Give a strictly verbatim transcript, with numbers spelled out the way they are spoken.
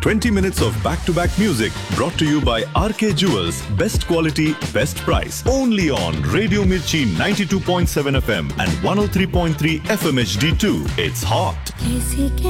twenty minutes of back-to-back music brought to you by R K Jewels. Best quality, best price. Only on Radio Mirchi ninety-two point seven F M and one oh three point three F M H D two. It's hot. किसी के